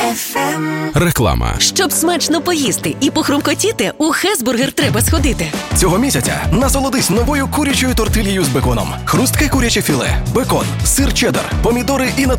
FM. Реклама. Щоб смачно поїсти і похрумкотіти, у Хесбургер треба сходити. Цього місяця насолодись новою курячою тортильєю з беконом. Хрустке куряче філе, бекон, сир чеддер, помідори і натуральний